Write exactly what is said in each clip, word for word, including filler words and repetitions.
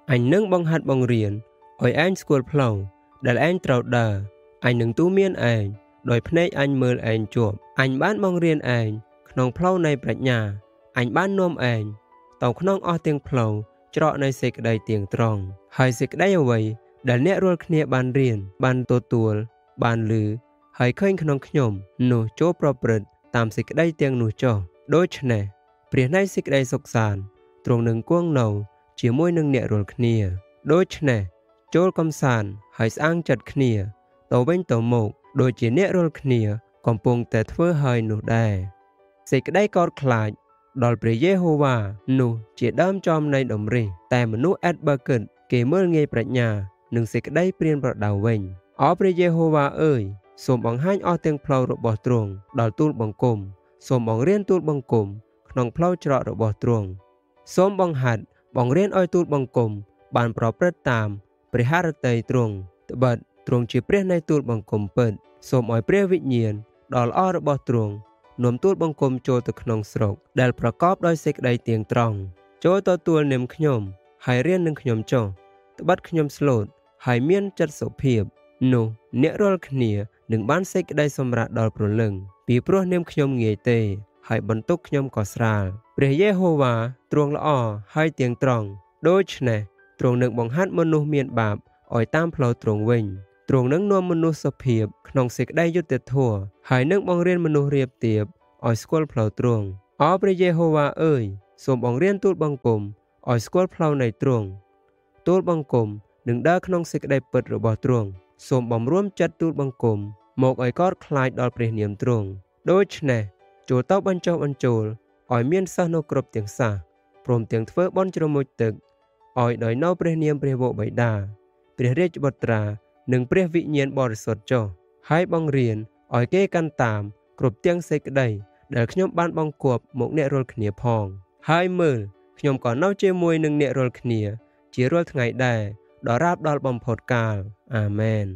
អញនឹងបង្ហាត់បង្រៀនឲ្យឯងស្គាល់ផ្លូវដែលឯងត្រូវដើរអញនឹងទូមានឯងដោយភ្នែកអញមើលឯងជាប់អញបានបង្រៀនឯងក្នុងផ្លូវនៃប្រាជ្ញាអញបាននាំឯងទៅក្នុងអស់ទាំងផ្លូវច្រកនៃសេចក្តីទៀងត្រង់ហើយសេចក្តីអ្វីដែលអ្នករាល់គ្នាបានរៀនបានទទួលបានឮហើយឃើញក្នុងខ្ញុំនោះចូលប្រព្រឹត្តតាមសេចក្តីទាំងនោះចុះដូច្នេះព្រះនៃសេចក្តីសុខសាន្តទ្រង់នឹងគង់នៅជាមួយនឹងអ្នករាល់គ្នាដូច្នេះចូលកំសាន្តហើយស្អាងចិត្តគ្នាទៅវិញទៅមកដូចជាអ្នករាល់គ្នាកំពុងតែធ្វើហើយនោះដែរសេចក្តីកោតខ្លាចដល់ព្រះយេហូវ៉ានោះជាដើមចំនៃដំរីតែមនុស្សអេតបើគិតគេមើលងាយប្រាជ្ញានិងសេចក្តីព្រានប្រដៅវិញអោព្រះយេហូវ៉ាអើយសូមបង្ហាញអស់ទាំងផ្លូវរបស់ទ្រង់ដល់ទូលបង្គំសូមបង្រៀនទូលបង្គំក្នុងផ្លូវច្រករបស់ទ្រង់សូមបង្ហាត់បង្រៀនឲ្យទូលបង្គំបានប្រព្រឹត្តតាមព្រះハរតីទ្រង់ត្បិតទ្រង់ជាព្រះនៃទូលបង្គំពិតសូមឲ្យព្រះវិញ្ញាណដ៏ល្អរបស់ទ្រង់នាំទូលបង្គំចូលទៅក្នុងស្រុកដែលប្រកបដោយសេចក្តីទៀងត្រង់ចូលទទួលនាមខ្ញុំហើយរៀននឹងខ្ញុំចុះត្បិតខ្ញុំស្លូតហើយមានចិត្តសុភាពនោះអ្នករាល់គ្នានឹងបានសេចក្តីសម្រេចដល់ព្រលឹងពីព្រោះនាមខ្ញុំងាយទេហើយបន្ទុកខ្ញុំក៏ស្រាលព្រះយេហូវ៉ាទ្រង់ល្អហើយទៀងត្រង់ដូច្នេះទ្រង់នឹងបង្ហាត់មនុស្សមានបាបឲ្យតាមផ្លូវទ្រង់វិញទ្រង់នឹងនាំមនុស្សសុភាពក្នុងសេចក្តីយុត្តិធម៌ហើយនឹងបង្រៀនមនុស្សរាបទាបឲ្យស្គាល់ផ្លូវទ្រង់អោព្រះយេហូវ៉ាអើយសូមបង្រៀនទូលបង្គំឲ្យស្គាល់ផ្លូវនៃទ្រង់ទូលបង្គំនឹងដើរក្នុងសេចក្តីពិតរបស់ទ្រង់សូមបំរួមចិត្តទូលបង្គំមកឲ្យកោតខ្លាចដល់ព្រះនាមទ្រង់ដូច្នេះចូលទៅបញ្ចុះបញ្ចូលឲ្យមានសិស្សនៅគ្រប់ទាំងសាសព្រមទាំងធ្វើបន់ជ្រមុជទឹកឲ្យដោយនៅព្រះនាមព្រះវរបិតាព្រះរាជបុត្រានិងព្រះវិញ្ញាណបរិសុទ្ធចុះហើយបង្រៀនឲ្យគេកាន់តាមគ្រប់ទាំងសេចក្តីដែលខ្ញុំបានបង្គាប់មកអ្នករាល់គ្នាផងហើយមើលខ្ញុំក៏នៅជាមួយនឹងអ្នករាល់គ្នាជារាល់ថ្ងៃដែរដល់រាបដល់បំផុតកាលអាមែន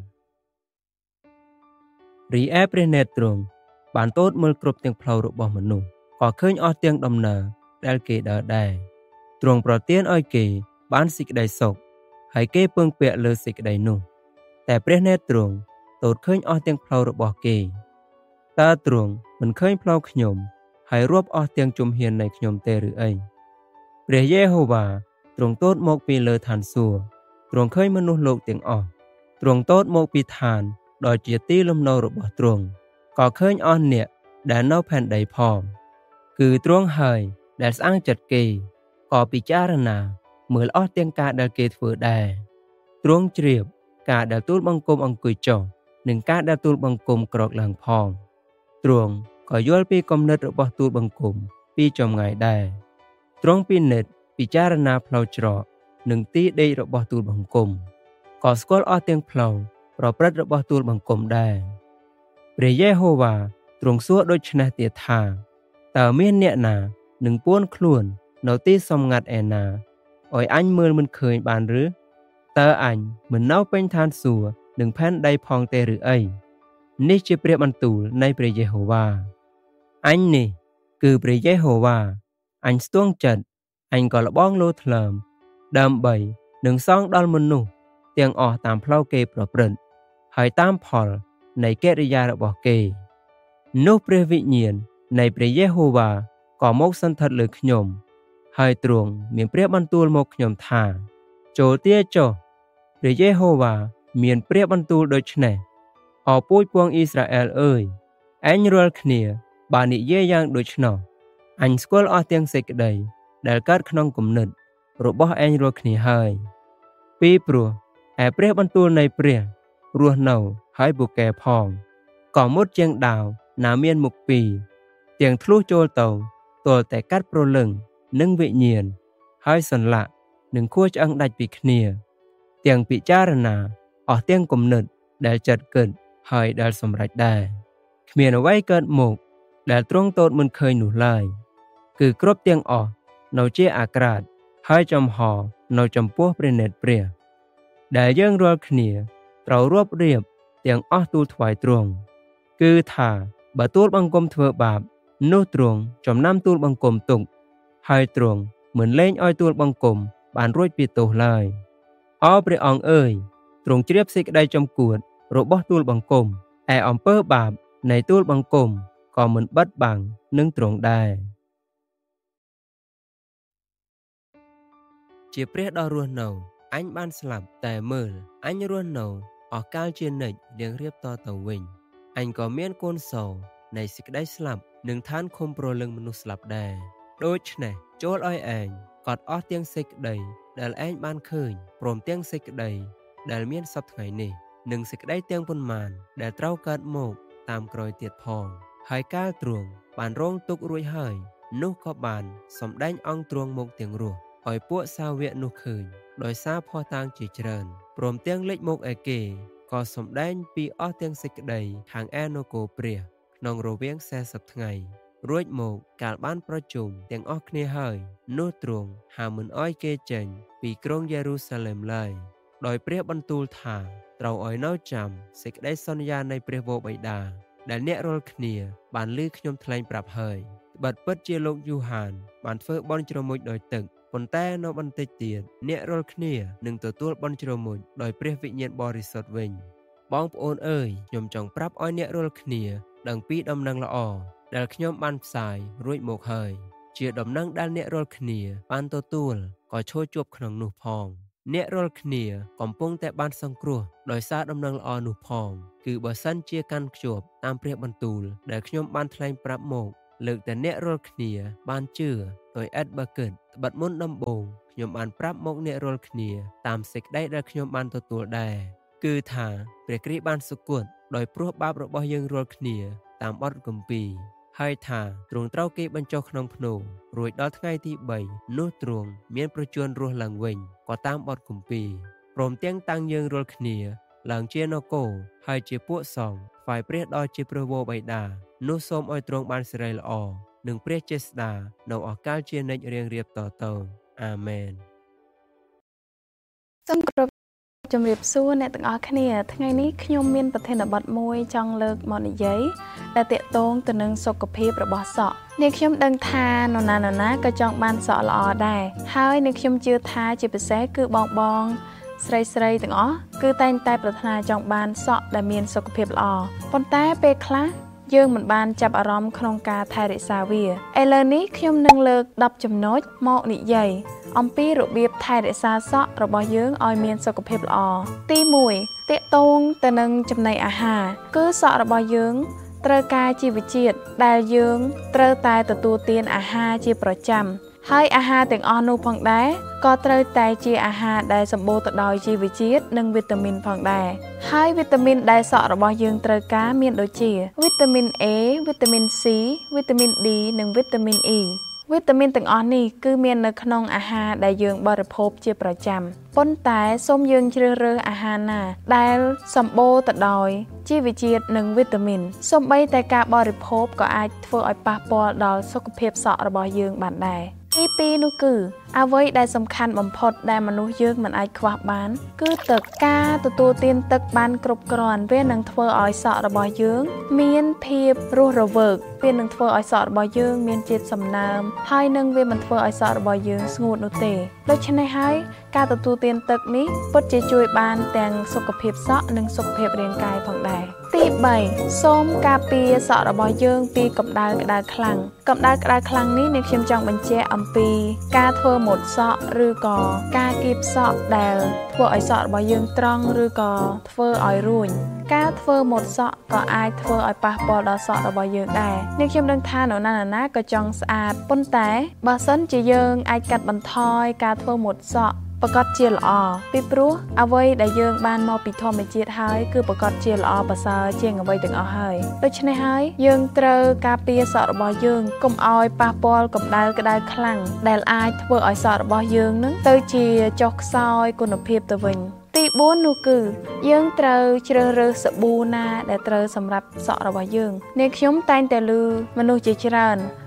រីឯព្រះនេត្រទ្រង់បានទតមើលគ្រប់ទាំងផ្លូវរបស់មនុស្សក៏ឃើញអស់ទាំងដំណើរដែលគេដើរដែរទ្រង់ប្រទានឲ្យគេបានសេចក្តីសុខហើយគេពឹងពាក់លើសេចក្តីនោះតែព្រះនេត្រទ្រង់ទតឃើញអស់ទាំងផ្លូវរបស់គេតើទ្រង់មិនឃើញផ្លូវខ្ញុំហើយរាប់អស់ទាំងជំហាននៃខ្ញុំទេឬអីព្រះយេហូវ៉ាទ្រង់ទតមកពីលើឋានសួគ៌ទ្រង់ឃើញមនុស្សលោកទាំងអស់ទ្រង់ទតមកពីឋានដ៏ជាទីលំនៅរបស់ទ្រង់ក៏ឃើញអស់អ្នកដែលនៅផែនដីផងគឺទ្រង់ហើយដែលស្អាងចិត្តគេក៏ពិចារណាមើលអស់ទាំងការដែលគេធ្វើដែរទ្រង់ជ្រាបការដែលទូលបង្គំអង្គុយចុះនិងការដែលទូលបង្គំក្រោកឡើងផងទ្រង់ក៏យល់ពីគំនិតរបស់ទូលបង្គំពីចម្ងាយដែរទ្រង់ពិនិត្យពិចារណាផ្លូវច្រកនិងទីដេករបស់ទូលបង្គំក៏ស្គាល់អស់ទាំងផ្លូវប្រព្រឹត្តរបស់ទូលបង្គំដែរព្រះយេហូវ៉ាទ្រង់សួរដូច្នេះទៀតថាតើមានអ្នកណានឹងពួនខ្លួននៅទីសម្ងាត់ឯណាឲ្យអញមើលមិនឃើញបានឬតើអញមិននៅពេញឋានសួគ៌និងផែនដីផងទេឬអីនេះជាព្រះបន្ទូលនៃព្រះយេហូវ៉ាអញនេះគឺព្រះយេហូវ៉ាអញស្ទង់ចិត្តអញក៏លបងលោថ្លើមដើម្បីនឹងសងដល់មនុស្សទាំងអស់តាមផ្លូវគេប្រព្រឹត្តហើយតាមផលនៃកិរិយារបស់គេនោះព្រះវិញ្ញាណនៃព្រះយេហូវ៉ាក៏មកសន្ធិដ្ឋលើខ្ញុំហើយទ្រង់មានព្រះបន្ទូលមកខ្ញុំថាចូលទាចុះព្រះយេហូវ៉ាមានព្រះបន្ទូលដូចនេះអោពូជពងអ៊ីស្រាអែលអើយឯងរាល់គ្នាបាននិយាយយ៉ាងដូច្នោះអញស្គាល់អស់ទាំងសេចក្តីដែលកើតក្នុងគំនិតរបស់ឯងរាល់គ្នាហើយពីព្រោះឯព្រះបន្ទូលនៃព្រះរស់នៅហើយពូកែផងក៏មុតជាងដាវណាមានមុខពីរទាំងធ្លុះចូលទៅទាល់តែកាត់ព្រលឹងនិងវិញ្ញាណហើយសន្លាក់នឹងខួរឆ្អឹងដាច់ពីគ្នាទាំងពិចារណាអស់ទាំងគំនិតដែលចិត្តគិតហើយដែលសម្រេចដែរគ្មានអ្វីកើតមកដែលទ្រង់ទតមិនឃើញនោះឡើយគឺគ្រប់ទាំងអស់នៅជាអាក្រាតហើយចំហនៅចំពោះព្រះនេត្រព្រះដែលយើងរាល់គ្នាត្រូវរាប់រៀបទាំងអស់ទូលថ្វាយទ្រង់គឺថាបើទូលបង្គំធ្វើបាបនោះទ្រង់ចំណាំទូលបង្គំទុកហើយទ្រង់មិនលែងឲ្យទូលបង្គំបានរួចពីទោសឡើយអោព្រះអង្គអើយទ្រង់ជ្រាបសេចក្តីចំគួតរបស់ទូលបង្គំឯអំពើបាបនៃទូលបង្គំក៏មិនបិទបាំងនឹងទ្រង់ដែរជាព្រះដ៏រស់នៅអញបានស្លាប់តែមើលអញរស់នៅអស់កាលជានិច្ចរៀងរៀបតទៅវិញអញក៏មានកូនសោនៃសេចក្តីស្លាប់នឹងឋានឃុំព្រលឹងមនុស្សស្លាប់ដែរដូច្នេះចូលឲ្យឯងកត់អស់ទាំងសេចក្តីដែលឯងបានឃើញព្រមទាំងសេចក្តីដែលមានសពថ្ងៃនេះនិងសេចក្តីទាំងប៉ុន្មានដែលត្រូវកើតមកតាមក្រោយទៀតផងហើយកាលទ្រង់បានរងទុក្ខរួចហើយនោះក៏បានសម្ដែងអង្គទ្រង់មកទាំងរស់ឲ្យពួកសាវកនោះឃើញដោយសារភ័ស្តុតាងជាច្រើនព្រមទាំងលេចមកឯគេក៏សម្ដែងពីអស់ទាំងសេចក្តីខាងឯនគរព្រះក្នុងរវាងសែសិបថ្ងៃរួចមកកាលបានប្រជុំទាំងអស់គ្នាហើយនោះទ្រង់ហាមមិនអោយគេចេញពីក្រុងយេរូសាឡិមឡើយដោយព្រះបន្ទូលថាត្រូវឲ្យនៅចាំសេចក្តីសន្យានៃព្រះវរបិតាដែលអ្នករាល់គ្នាបានឮខ្ញុំថ្លែងប្រាប់ហើយត្បិតពិតជាលោកយូហានបានធ្វើបន់ជ្រមុជដោយទឹកប៉ុន្តែនៅបន្តិចទៀតអ្នករាល់គ្នានឹងទទួលបន់ជ្រមុជដោយព្រះវិញ្ញាណបរិសុទ្ធវិញបងប្អូនអើយខ្ញុំចង់ប្រាប់ឲ្យអ្នករាល់គ្នាដឹងពីដំណឹងល្អដែលខ្ញុំបានផ្សាយរួចមកហើយជាដំណឹងដែលអ្នករាល់គ្នាបានទទួលក៏ឈរជាប់ក្នុងនោះផងអ្នករាល់គ្នាកំពុងតែបានសង្គ្រោះដោយសារដំណឹងល្អនោះផងគឺបើសិនជាកាន់ខ្ជាប់តាមព្រះបន្ទូលដែលខ្ញុំបានថ្លែងប្រាប់មកលើកតែអ្នករាល់គ្នាបានជឿដោយឥតបើគិតត្បិតមុនដំបូងខ្ញុំបានប្រាប់មកអ្នករាល់គ្នាតាមសេចក្តីដែលខ្ញុំបានទទួលដែរគឺថាព្រះគ្រីស្ទបានសុគតដោយព្រោះបាបរបស់យើងរាល់គ្នាតាមបទគម្ពីរហើយថាទ្រង់ត្រូវគេបញ្ចុះក្នុងភ្នំរួចដល់ថ្ងៃទីបីនោះទ្រង់មានប្រជញ្ញរស់ឡើងវិញក៏តាមបទគម្ពីរព្រមទាំងតាំងយើងរាល់គ្នាឡើងជានគរហើយជាពួកសង្ឃថ្វាយព្រះដល់ជាព្រះវរបិតានោះសូមឲ្យទ្រង់បានសិរីល្អនិងព្រះចេស្តានៅអកាលជានិច្ចរៀងរៀបតទៅអាមែនសូមគោរពជំរាបសួរអ្នកទាំងអស់គ្នាថ្ងៃនេះខ្ញុំមានប្រធានបទមួយចង់លើកមកនិយាយដែលទាក់ទងទៅនឹងសុខភាពរបស់សក់អ្នកខ្ញុំដឹងថានរណានរណាក៏ចង់បានសក់ល្អដែរហើយអ្នកខ្ញុំជឿថាជាពិសេសគឺបងបងស្រីស្រីទាំងអស់គឺតែងតែប្រាថ្នាចង់បានសក់ដែលមានសុខភាពល្អប៉ុន្តែពេលខ្លះយើងមិនបានចាប់អារម្មណ៍ក្នុងការថែរក្សាវាឥឡូវនេះខ្ញុំនឹងលើកដប់ចំណុចមកនិយាយអំពីរបៀបថែរក្សាសក់របស់យើងឲ្យមានសុខភាពល្អទីមួយទាក់ទងទៅនឹងចំណីអាហារគឺសក់របស់យើងត្រូវការជីវជាតិដែលយើងត្រូវតែទទួលទានអាហារជាប្រចាំហើយអាហារទាំងអស់នោះផងដែរក៏ត្រូវតែជាអាហារដែលសម្បូរទៅដោយជីវជាតិនិងវីតាមីនផងដែរហើយវីតាមីនដែលសក់របស់យើងត្រូវការមានដូចជាវីតាមីន A វីតាមីន C វីតាមីន D និងវីតាមីន E វីតាមីនទាំងអស់នេះគឺមាននៅក្នុងអាហារដែលយើងបរិភោគជាប្រចាំប៉ុន្តែសូមយើងជ្រើសរើសអាហារណាដែលសម្បូរទៅដោយជីវជាតិនិងវីតាមីនសូម្បីតែការបរិភោគក៏អាចធ្វើឲ្យប៉ះពាល់ដល់សុខភាពសក់របស់យើងបានដែរទីពីរនោះគឺអ្វីដែលសំខាន់បំផុតដែលមនុស្សយើងមិនអាចខ្វះបានគឺទឹកការទទួលទានទឹកបានគ្រប់គ្រាន់វានឹងធ្វើឲ្យសក់របស់យើងមានភាពរស់រវើកវានឹងធ្វើឲ្យសក់របស់យើងមានជាតិសំណើមហើយនឹងវាមិនធ្វើឲ្យសក់របស់យើងស្ងួតនោះទេដូច្នេះហើយការទទួលទានទឹកនេះពិតជាជួយបានទាំងសុខភាពសក់និងសុខភាពរាងកាយផងដែរទីបីសូមការពារសក់របស់យើងពីកម្ដៅក្ដៅខ្លាំងកម្ដៅក្ដៅខ្លាំងនេះអ្នកខ្ញុំចង់បញ្ជាក់អំពីការធ្វើម៉ូតសក់ឬក៏ការគៀបសក់ដែលធ្វើឲ្យសក់របស់យើងត្រង់ឬក៏ធ្វើឲ្យរួញការធ្វើម៉ូតសក់ក៏អាចធ្វើឲ្យប៉ះពាល់ដល់សក់របស់យើងដែរអ្នកខ្ញុំដឹងថានរណានរណាក៏ចង់ស្អាតប៉ុន្តែបើសិនជាយើងអាចកាត់បន្ថយការធ្វើម៉ូតសក់ប្រកាសជាល្អពីព្រោះអ្វីដែលយើងបានមកពីធម្មជាតិហើយគឺប្រកាសជាល្អប្រសើរជាងអ្វីទាំងអស់ហើយដូច្នេះហើយយើងត្រូវការពារសក់របស់យើងកុំឲ្យប៉ះពាល់កម្ដៅក្ដៅខ្លាំងដែលអាចធ្វើឲ្យសក់របស់យើងនឹងទៅជាចុះខ្សោយគុណភាពទៅវិញទីបួននោះគឺយើងត្រូវជ្រើសរើសសាប៊ូណាដែលត្រូវសម្រាប់សក់របស់យើងអ្នកខ្ញុំតែងតែឮមនុស្សជាច្រើន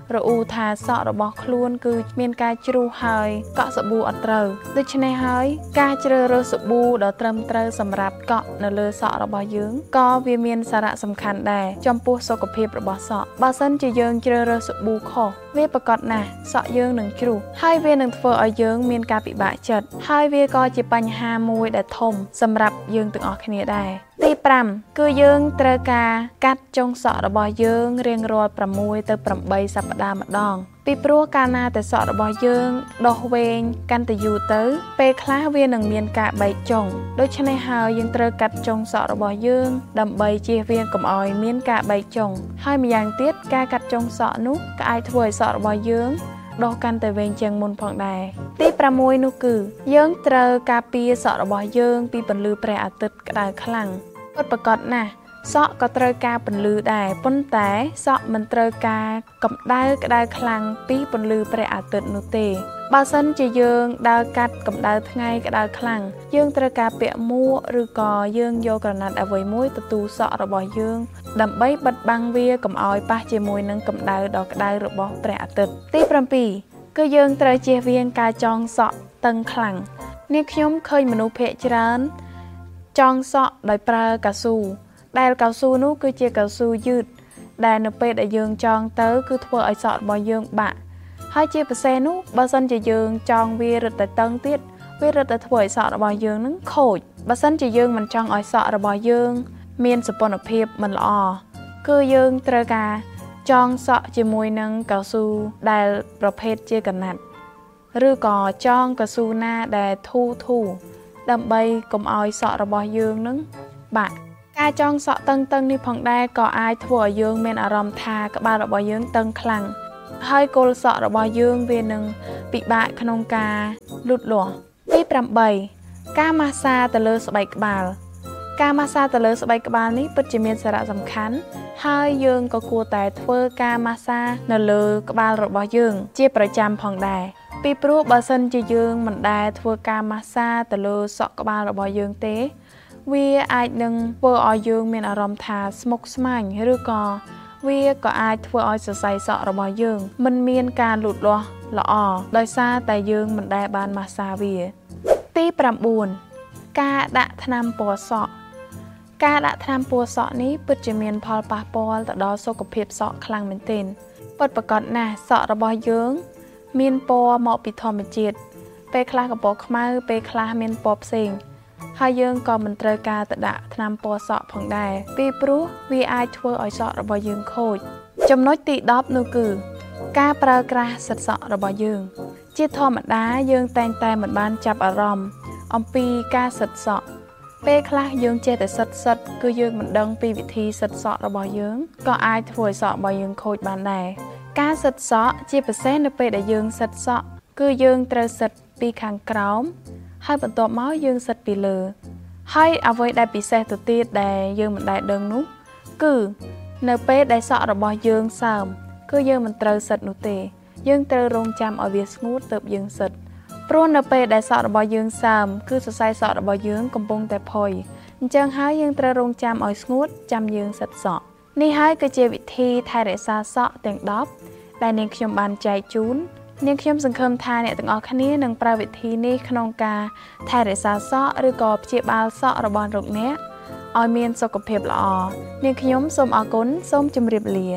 រអ៊ូថាសក់របស់ខ្លួនគឺមានការជ្រុះហើយកក់សាប៊ូអត់ត្រូវដូច្នេះហើយការជ្រើសរើសសាប៊ូដ៏ត្រឹមត្រូវសម្រាប់កក់នៅលើសក់របស់យើងក៏វាមានសារៈសំខាន់ដែរចំពោះសុខភាពរបស់សក់បើសិនជាយើងជ្រើសរើសសាប៊ូខុសវាប្រកបណាស់សក់យើងនឹងជ្រុះហើយវានឹងធ្វើឲ្យយើងមានការពិបាកចិត្តហើយវាក៏ជាបញ្ហាមួយដែលធំសម្រាប់យើងទាំងអស់គ្នាដែរទីប្រាំគឺយើងត្រូវការកាត់ចុងសក់របស់យើងរៀងរាល់ប្រាំមួយទៅប្រាំបីសប្តាហ៍ម្ដងពីព្រោះកាលណាតែសក់របស់យើងដុះវែងកាន់តែយូរទៅពេលខ្លះវានឹងមានការបែកចុងដូច្នេះហើយយើងត្រូវកាត់ចុងសក់របស់យើងដើម្បីជៀសវាងកុំឲ្យមានការបែកចុងហើយម្យ៉ាងទៀតការកាត់ចុងសក់នោះក៏អាចធ្វើឲ្យសក់របស់យើងដុះកាន់តែវែងជាងមុនផងដែរទីប្រាំមួយនោះគឺយើងត្រូវការពារសក់របស់យើងពីពន្លឺព្រះអាទិត្យក្តៅខ្លាំងពិតប្រាកដណាស់សក់ក៏ត្រូវការពន្លឺដែរប៉ុន្តែសក់មិនត្រូវការកម្ដៅក្តៅខ្លាំងពីពន្លឺព្រះអាទិត្យនោះទេបើសិនជាយើងដើរកាត់កម្ដៅថ្ងៃក្តៅខ្លាំងយើងត្រូវការពាក់មួកឬក៏យើងយកក្រណាត់អ្វីមួយទទួលសក់របស់យើងដើម្បីបិទបាំងវាកុំឲ្យប៉ះជាមួយនឹងកម្ដៅដ៏ក្តៅរបស់ព្រះអាទិត្យទីប្រាំពីរគឺយើងត្រូវជៀសវាងការចងសក់តឹងខ្លាំងនេះខ្ញុំឃើញមនុស្សភាគច្រើនចងសក់ដោយប្រើកៅស៊ូដែលកៅស៊ូនោះគឺជាកៅស៊ូយឺតដែលនៅពេលដែលយើងចងទៅគឺធ្វើឲ្យសក់របស់យើងបាក់ហើយជាពិសេសនោះបើសិនជាយើងចងវារឹតតែតឹងទៀតវារឹតតែធ្វើឲ្យសក់របស់យើងនឹងខូចបើសិនជាយើងមិនចង់ឲ្យសក់របស់យើងមានសោភ័ណភាពមិនល្អគឺយើងត្រូវការចងសក់ជាមួយនឹងកៅស៊ូដែលប្រភេទជាកណាត់ឬក៏ចងកៅស៊ូណាដែលធូរធូរដើម្បីកុំឲ្យសក់របស់យើងនឹងបាក់ការចងសក់តឹងតឹងនេះផងដែរក៏អាចធ្វើឲ្យយើងមានអារម្មណ៍ថាក្បាលរបស់យើងតឹងខ្លាំងហើយគល់សក់របស់យើងវានឹងពិបាកក្នុងការលូតលាស់ទីប្រាំបីការម៉ាស្សាទៅលើស្បែកក្បាលការម៉ាស្សាទៅលើស្បែកក្បាលនេះពិតជាមានសារៈសំខាន់ហើយយើងក៏គួរតែធ្វើការម៉ាស្សានៅលើក្បាលរបស់យើងជាប្រចាំផងដែរពីព្រោះបើសិនជាយើងមិនដែលធ្វើការម៉ាស្សាទៅលើសក់ក្បាលរបស់យើងទេវាអាចនឹងធ្វើឲ្យយើងមានអារម្មណ៍ថាស្មុគស្មាញឬក៏វាក៏អាចធ្វើឲ្យសរសៃសក់របស់យើងមិនមានការលូតលាស់ល្អដោយសារតែយើងមិនដែលបានម៉ាស្សាវាទីប្រាំបួនការដាក់ថ្នាំពណ៌សក់ការដាក់ថ្នាំពណ៌សក់នេះពិតជាមានផលប៉ះពាល់ទៅដល់សុខភាពសក់ខ្លាំងមែនទែនពិតប្រាកដណាស់សក់របស់យើងមានពណ៌មកពីធម្មជាតិពេលខ្លះក៏ពណ៌ខ្មៅពេលខ្លះមានពណ៌ផ្សេងហើយយើងក៏មិនត្រូវការទៅដាក់ថ្នាំពណ៌សក់ផងដែរពីព្រោះវាអាចធ្វើឲ្យសក់របស់យើងខូចចំណុចទីដប់នោះគឺការប្រើក្រាស់សិតសក់របស់យើងជាធម្មតាយើងតែងតែមិនបានចាប់អារម្មណ៍អំពីការសិតសក់ពេលខ្លះយើងចេះតែសិតសិតគឺយើងមិនដឹងពីវិធីសិតសក់របស់យើងក៏អាចធ្វើឲ្យសក់របស់យើងខូចបានដែរការសិតសក់ជាពិសេសនៅពេលដែលយើងសិតសក់គឺយើងត្រូវសិតពីខាងក្រោមហើយបន្ទាប់មកយើងសិតពីលើហើយអ្វីដែលពិសេសទៅទៀតដែលយើងមិនដែលដឹងនោះគឺនៅពេលដែលសក់របស់យើងសើមគឺយើងមិនត្រូវសិតនោះទេយើងត្រូវរង់ចាំឲ្យវាស្ងួតទើបយើងសិតព្រោះនៅពេលដែលសក់របស់យើងសើមគឺសរសៃសក់របស់យើងកំពុងតែផុយអញ្ចឹងហើយយើងត្រូវរង់ចាំឲ្យស្ងួតចាំយើងសិតសក់នេះហើយគឺជាវិធីថែរក្សាសក់ទាំងដប់ដែលនាងខ្ញុំបានចែកជូននាងខ្ញុំសង្ឃឹមថាអ្នកទាំងអស់គ្នានឹងប្រើវិធីនេះក្នុងការថែរក្សាសក់ឬក៏ព្យាបាលសក់របស់លោកអ្នកឲ្យមានសុខភាពល្អនាងខ្ញុំសូមអរគុណសូមជម្រាបលា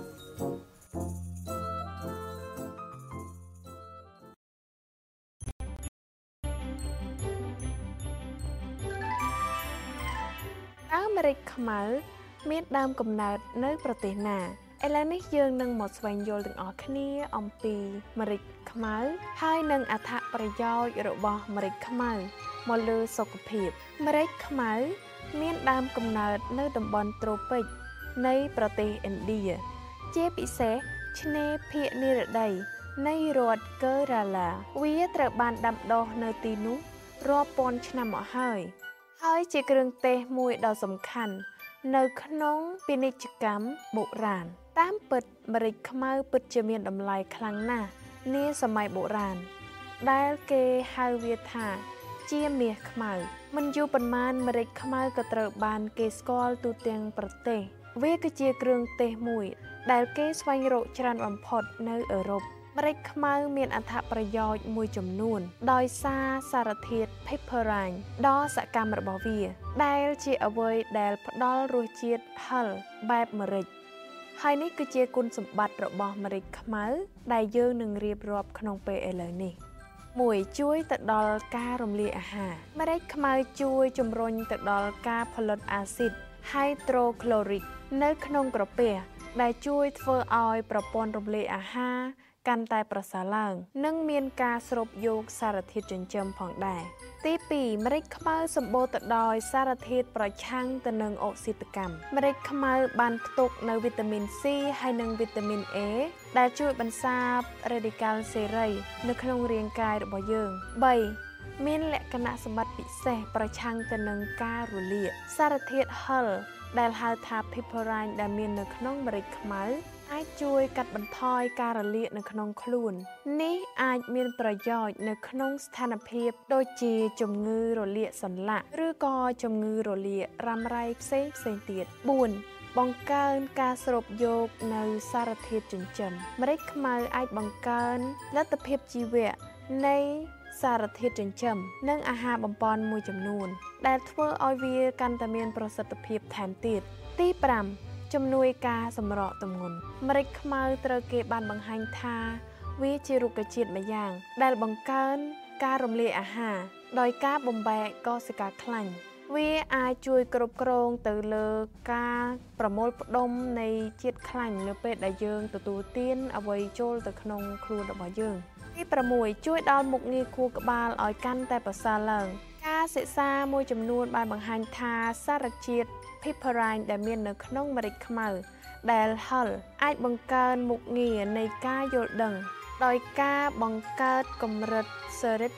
ដើមម្រេចខ្មៅមានដើមកំណើតនៅប្រទេសណាឥឡូវនេះយើងនឹងមកស្វែងយល់ទាំងអស់គ្នាអំពីម្រេចខ្មៅហើយនិងអត្ថប្រយោជន៍របស់ម្រេចខ្មៅមកលើសុខភាពម្រេចខ្មៅមានដើមកំណើតនៅតំបន់ត្រូពិកនៃប្រទេសឥណ្ឌាជាពិសេសឆ្នេរភាគនិរតីនៃរដ្ឋកើរ៉ាឡាវាត្រូវបានដាំដុះនៅទីនោះរាប់ពាន់ឆ្នាំមកហើយហើយជាគ្រឿងទេសមួយដ៏សំខាន់នៅក្នុងពាណិជ្ជកម្មបុរាណតាមពិតម្រេចខ្មៅពិតជាមានតម្លៃខ្លាំងណាស់នាសម័យបុរាណដែលគេហៅវាថាជាមាសខ្មៅមិនយូរប៉ុន្មានម្រេចខ្មៅក៏ត្រូវបានគេស្គាល់ទូទាំងប្រទេសវាគឺជាគ្រឿងទេសមួយដែលគេស្វែងរកច្រើនបំផុតនៅអឺរ៉ុបម្រេចខ្មៅមានអត្ថប្រយោជន៍មួយចំនួនដោយសារសារធាតុ piperine ដ៏សកម្មរបស់វាដែលជាអ្វីដែលផ្ដល់រសជាតិហឹរបែបម្រេចហើយនេះគឺជាគុណសម្បត្តិរបស់ម្រេចខ្មៅដែលយើងនឹងរៀបរាប់ក្នុងពេលឥឡូវនេះមួយជួយទៅដល់ការរំលាយអាហារម្រេចខ្មៅជួយជំរុញទៅដល់ការផលិតអាស៊ីត hydrochloric នៅក្នុងក្រពះដែលជួយធ្វើឲ្យប្រព័ន្ធរំលាយអាហារកាន់តែប្រសើរឡើងនិងមានការស្រូបយកសារធាតុចិញ្ចឹមផងដែរទីពីរម្រេចខ្មៅសម្បូរទៅដោយសារធាតុប្រឆាំងទៅនឹងអុកស៊ីតកម្មម្រេចខ្មៅបានផ្ទុកនៅវីតាមីន C ហើយនិងវីតាមីន A ដែលជួយបន្សាបរ៉េឌីកាល់សេរីនៅក្នុងរាងកាយរបស់យើងបីមានលក្ខណៈសម្បត្តិពិសេសប្រឆាំងទៅនឹងការរលាកសារធាតុហឹរដែលហៅថា piperine ដែលមាននៅក្នុងម្រេចខ្មៅអាចជួយកាត់បន្ថយការរលាកនៅក្នុងខ្លួននេះអាចមានប្រយោជន៍នៅក្នុងស្ថានភាពដូចជាជំងឺរលាកសន្លាក់ឬក៏ជំងឺរលាករ៉ាំរ៉ៃផ្សេងផ្សេងទៀតបួនបង្កើនការស្រូបយកនៅសារធាតុចិញ្ចឹមម្រេចខ្មៅអាចបង្កើនលទ្ធភាពជីវៈនៃសារធាតុចិញ្ចឹមនិងអាហារបំប៉នមួយចំនួនដែលធ្វើឲ្យវាកាន់តែមានប្រសិទ្ធភាពថែមទៀតទីប្រាំជំនួយការសម្រកទម្ងន់ម្រេចខ្មៅត្រូវគេបានបង្ហាញថាវាជារុក្ខជាតិម្យ៉ាងដែលបង្កើនការរំលាយអាហារដោយការបំបែកកោសិកាខ្លាញ់វាអាចជួយគ្រប់គ្រងទៅលើការប្រមូលផ្ដុំនៃជាតិខ្លាញ់នៅពេលដែលយើងទទួលទានអ្វីចូលទៅក្នុងខ្លួនរបស់យើងទីប្រាំមួយជួយដល់មុខងារខួរក្បាលឲ្យកាន់តែប្រសើរឡើងការសិក្សាមួយចំនួនបានបង្ហាញថាសារជាតិ piperine ដែលមាននៅក្នុងម្រេចខ្មៅដែលហឹរអាចបង្កើនមុខងារនៃការយល់ដឹងដោយការបង្កើតកម្រិតសេរី